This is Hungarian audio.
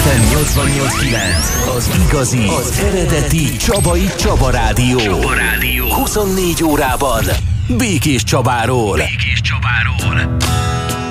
FM 88.9, az igazi, az eredeti Csabai Csaba Rádió. 24 órában Békés Csabáról.